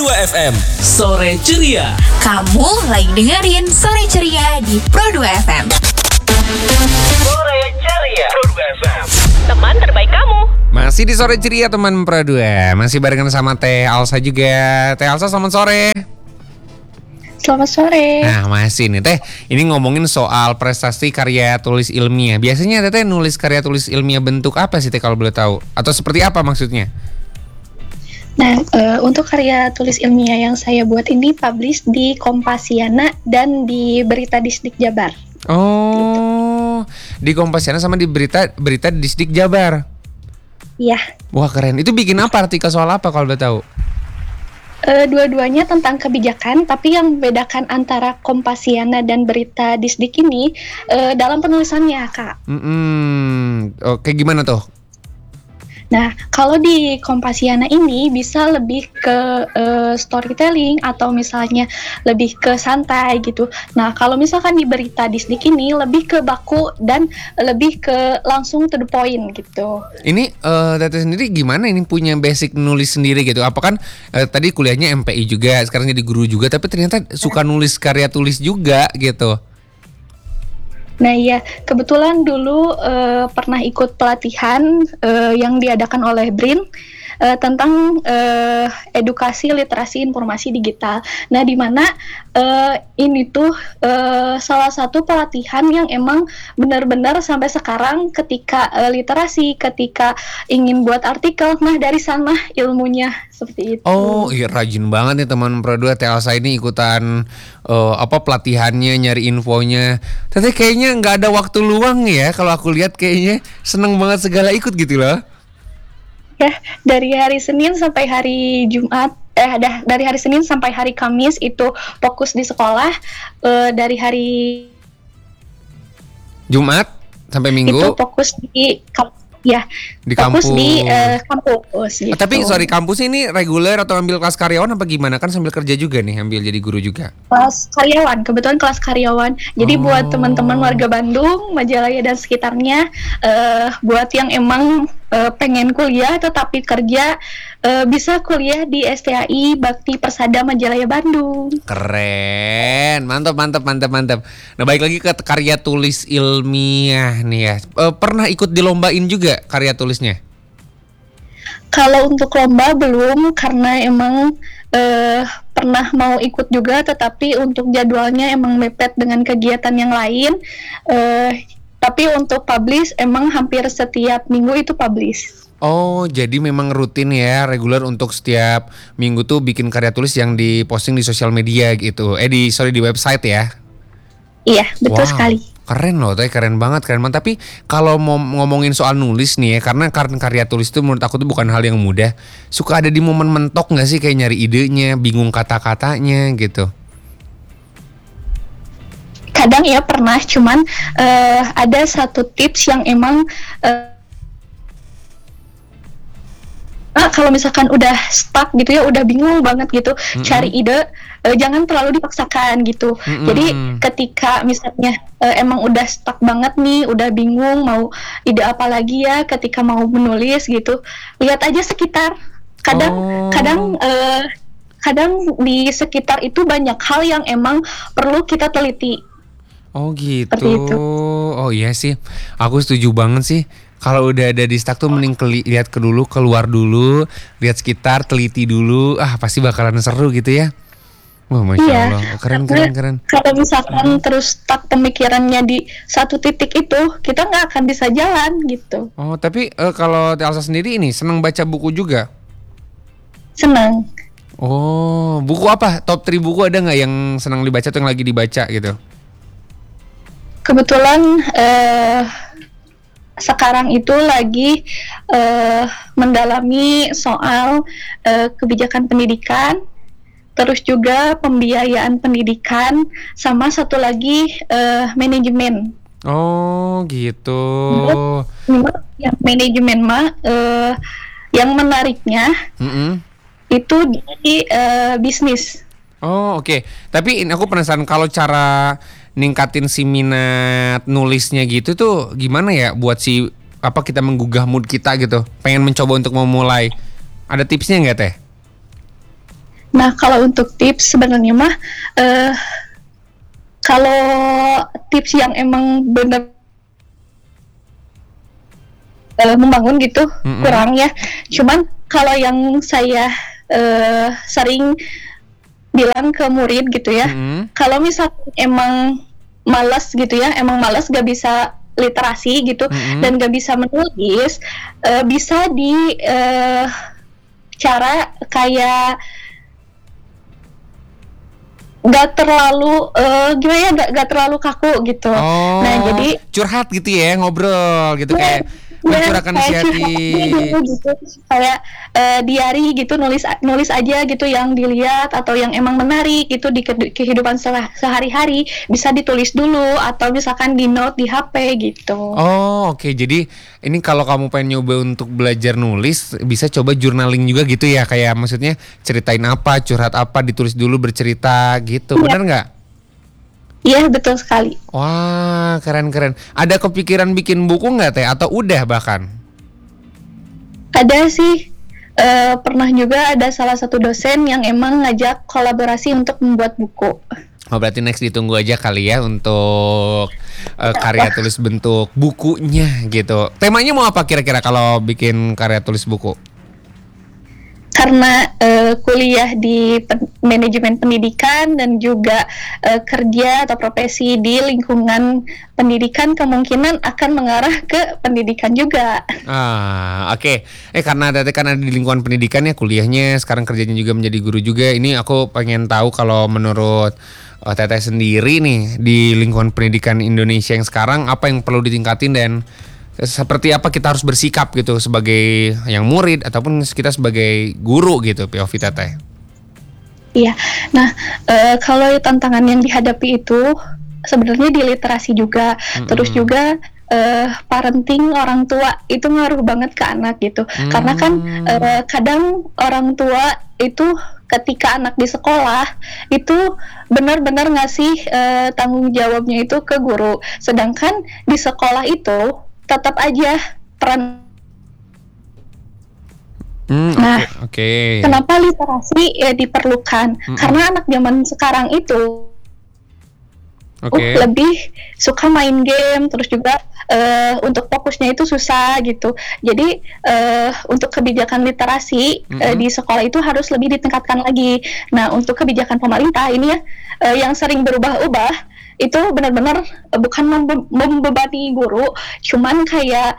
Pro2 FM, Sore Ceria. Kamu lagi dengerin Sore Ceria di Pro2 FM. Sore Ceria Pro2 FM, teman terbaik kamu. Masih di Sore Ceria teman Pro2, masih barengan sama Teh Alsa juga. Teh Alsa, selamat sore. Selamat sore. Nah, masih nih Teh, ini ngomongin soal prestasi karya tulis ilmiah. Biasanya Teh nulis karya tulis ilmiah bentuk apa sih Teh kalau boleh tahu? Atau seperti apa maksudnya? Nah, untuk karya tulis ilmiah yang saya buat ini publish di Kompasiana dan di Berita Distrik Jabar. Oh, di Kompasiana sama di Berita Distrik Jabar. Iya. Wah, keren. Itu bikin apa, artikel soal apa kalau boleh tahu? Dua-duanya tentang kebijakan, tapi yang membedakan antara Kompasiana dan Berita Distrik ini dalam penulisannya, Kak. Oke, gimana tuh? Nah, kalau di Kompasiana ini bisa lebih ke storytelling atau misalnya lebih ke santai gitu. Nah, kalau misalkan di Berita Distrik ini lebih ke baku dan lebih ke langsung to the point gitu. Ini Tete sendiri gimana ini punya basic nulis sendiri gitu? Apa kan tadi kuliahnya MPI juga, sekarang jadi guru juga, tapi ternyata suka nulis karya tulis juga gitu. Nah iya, kebetulan dulu pernah ikut pelatihan yang diadakan oleh BRIN tentang edukasi literasi informasi digital. Nah di mana ini tuh salah satu pelatihan yang emang benar-benar sampai sekarang ketika literasi, ketika ingin buat artikel, nah dari sana ilmunya seperti itu. Oh iya, rajin banget nih teman Pro2. Teh Alsa ini ikutan pelatihannya, nyari infonya. Tapi kayaknya nggak ada waktu luang ya, kalau aku lihat kayaknya seneng banget segala ikut gitu loh. Ya, dari hari Senin sampai hari Jumat, dari hari Senin sampai hari Kamis itu fokus di sekolah, dari hari Jumat sampai Minggu itu fokus di kampus. Di kampus gitu. Tapi sorry, kampus ini reguler atau ambil kelas karyawan apa gimana? Kan sambil kerja juga nih, ambil jadi guru juga. Kelas karyawan, kebetulan kelas karyawan. Jadi buat teman-teman warga Bandung, Majalaya dan sekitarnya, buat yang emang pengen kuliah tetapi kerja, bisa kuliah di STAI Bakti Persada Majalaya Bandung. Keren, mantap. Nah, balik lagi ke karya tulis ilmiah nih ya. Pernah ikut dilombain juga karya tulisnya? Kalau untuk lomba belum, karena emang pernah mau ikut juga, tetapi untuk jadwalnya emang mepet dengan kegiatan yang lain. Tapi untuk publish emang hampir setiap minggu itu publish. Oh, jadi memang rutin ya, reguler untuk setiap minggu tuh bikin karya tulis yang diposting di sosial media gitu. Di website ya. Iya, betul sekali. Keren loh, keren banget. Tapi kalau mau ngomongin soal nulis nih ya, karena karya tulis itu menurut aku tuh bukan hal yang mudah. Suka ada di momen mentok nggak sih, kayak nyari idenya, bingung kata-katanya gitu? Kadang ya pernah, cuman ada satu tips yang emang kalau misalkan udah stuck gitu ya, udah bingung banget gitu, cari ide, jangan terlalu dipaksakan gitu. Jadi ketika misalnya emang udah stuck banget nih, udah bingung mau ide apa lagi ya ketika mau menulis gitu, lihat aja sekitar. Kadang di sekitar itu banyak hal yang emang perlu kita teliti. Oh gitu. Oh iya sih, aku setuju banget sih. Kalau udah ada di stuck tuh mending keluar dulu, lihat sekitar, teliti dulu. Pasti bakalan seru gitu ya. Wah, Masya Allah, keren. Kalau misalkan terus stuck pemikirannya di satu titik itu, kita nggak akan bisa jalan gitu. Oh, tapi kalau Teh Alsa sendiri ini senang baca buku juga? Senang. Oh, buku apa? Top 3 buku ada nggak yang senang dibaca atau yang lagi dibaca gitu? Kebetulan sekarang itu lagi mendalami soal kebijakan pendidikan, terus juga pembiayaan pendidikan, sama satu lagi manajemen. Oh gitu. Yang manajemen yang menariknya itu di bisnis. Oh oke. Tapi aku penasaran kalau cara ningkatin si minat nulisnya gitu tuh gimana ya buat kita menggugah mood kita gitu, pengen mencoba untuk memulai. Ada tipsnya nggak Teh? Nah, kalau untuk tips sebenarnya mah kalau tips yang emang benar membangun gitu kurang ya. Cuman kalau yang saya sering bilang ke murid gitu ya, kalau misalnya emang malas gitu ya, emang malas gak bisa literasi gitu dan gak bisa menulis, bisa di cara kayak gak terlalu gimana ya, gak terlalu kaku gitu. Nah jadi curhat gitu ya, ngobrol gitu kayak mencurahkan isi hati. Gitu, kayak diary gitu, nulis aja gitu yang dilihat atau yang emang menarik gitu di kehidupan sehari-hari, bisa ditulis dulu atau misalkan di note di HP gitu. Oh oke. Jadi ini kalau kamu pengen nyoba untuk belajar nulis, bisa coba journaling juga gitu ya, kayak maksudnya ceritain apa, curhat apa, ditulis dulu, bercerita gitu. Benar nggak? Iya, betul sekali. Wah, keren. Ada kepikiran bikin buku nggak Teh? Atau udah bahkan? Ada sih, pernah juga ada salah satu dosen yang emang ngajak kolaborasi untuk membuat buku. Oh, berarti next ditunggu aja kali ya untuk karya tulis bentuk bukunya gitu. Temanya mau apa kira-kira kalau bikin karya tulis buku? Karena kuliah di manajemen pendidikan dan juga kerja atau profesi di lingkungan pendidikan, kemungkinan akan mengarah ke pendidikan juga. Oke. Karena Teteh kan ada di lingkungan pendidikan ya, kuliahnya, sekarang kerjanya juga menjadi guru juga. Ini aku pengen tahu kalau menurut Teteh sendiri nih, di lingkungan pendidikan Indonesia yang sekarang, apa yang perlu ditingkatin dan seperti apa kita harus bersikap gitu sebagai yang murid ataupun kita sebagai guru gitu, POV Teteh. Iya. Nah, kalau tantangan yang dihadapi itu sebenarnya di literasi juga, terus juga parenting orang tua itu ngaruh banget ke anak gitu. Karena kan kadang orang tua itu ketika anak di sekolah itu benar-benar ngasih tanggung jawabnya itu ke guru. Sedangkan di sekolah itu tetap aja peran. Oke. Kenapa literasi diperlukan? Karena anak zaman sekarang itu lebih suka main game, terus juga untuk fokusnya itu susah gitu. Jadi untuk kebijakan literasi di sekolah itu harus lebih ditingkatkan lagi. Nah, untuk kebijakan pemerintah ini ya yang sering berubah-ubah, itu benar-benar bukan membebani guru, cuman kayak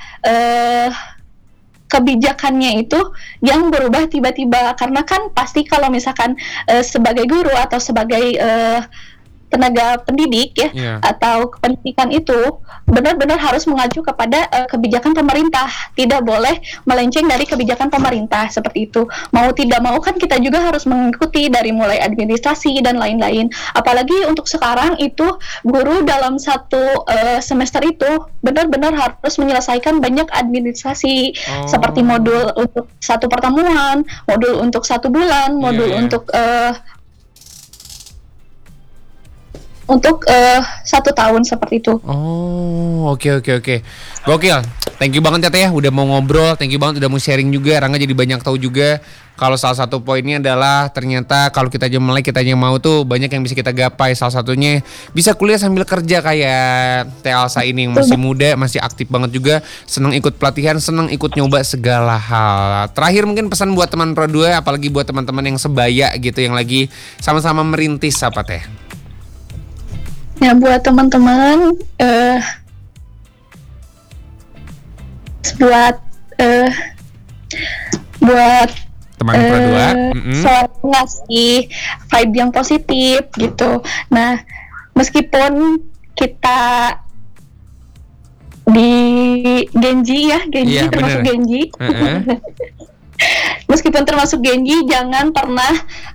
kebijakannya itu yang berubah tiba-tiba. Karena kan pasti kalau misalkan sebagai guru atau sebagai tenaga pendidik ya, atau pendidikan itu benar-benar harus mengacu kepada kebijakan pemerintah, tidak boleh melenceng dari kebijakan pemerintah seperti itu. Mau tidak mau kan kita juga harus mengikuti dari mulai administrasi dan lain-lain. Apalagi untuk sekarang itu guru dalam satu semester itu benar-benar harus menyelesaikan banyak administrasi, seperti modul untuk satu pertemuan, modul untuk 1 bulan, modul untuk 1 tahun seperti itu. Oke. Gokil. Thank you banget Teteh ya udah mau ngobrol, thank you banget udah mau sharing juga. Rangga jadi banyak tahu juga kalau salah satu poinnya adalah ternyata kalau kita aja melek, kita aja mau tuh banyak yang bisa kita gapai. Salah satunya bisa kuliah sambil kerja kayak Teh Alsa ini yang masih muda, masih aktif banget juga, senang ikut pelatihan, senang ikut nyoba segala hal. Terakhir mungkin pesan buat teman Pro 2, apalagi buat teman-teman yang sebaya gitu yang lagi sama-sama merintis apa Teh? Ya, buat teman-teman buat teman Pro 2 selalu ngasih vibe yang positif gitu. Nah, meskipun kita di Genji ya, termasuk Genji. Meskipun termasuk Genji, jangan pernah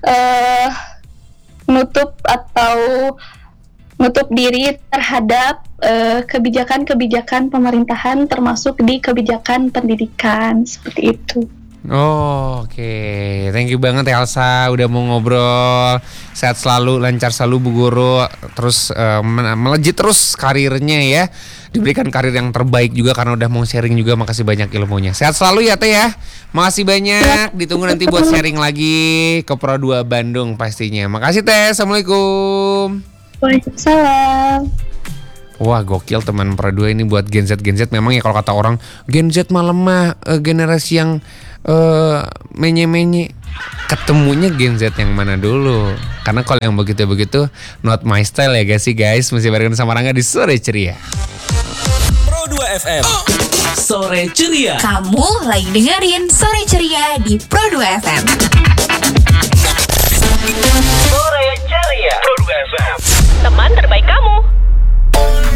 nutup diri terhadap kebijakan-kebijakan pemerintahan, termasuk di kebijakan pendidikan seperti itu. Oke, thank you banget Elsa udah mau ngobrol. Sehat selalu, lancar selalu Bu Guru. Terus melejit terus karirnya ya. Diberikan karir yang terbaik juga karena udah mau sharing juga. Makasih banyak ilmunya. Sehat selalu ya Teh ya. Makasih banyak. Ditunggu nanti buat sharing lagi ke Pro 2 Bandung pastinya. Makasih Teh. Assalamualaikum. Waalaikumsalam. Wah gokil teman Pro 2 ini buat Gen Z memang ya kalau kata orang Gen Z mah lemah, generasi yang menye-menye. Ketemunya Gen Z yang mana dulu? Karena kalau yang begitu-begitu not my style ya guys sih guys. Masih bareng sama Rangga di Sore Ceria. Pro 2 FM. Sore Ceria. Kamu lagi dengerin Sore Ceria di Pro 2 FM. Sore Ceria. Pro 2 FM. Teman terbaik kamu.